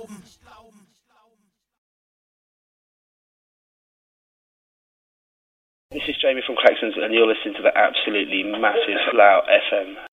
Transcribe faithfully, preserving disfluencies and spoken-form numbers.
This is Jamie from Claxons, and you're listening to the absolutely massive Slough F M.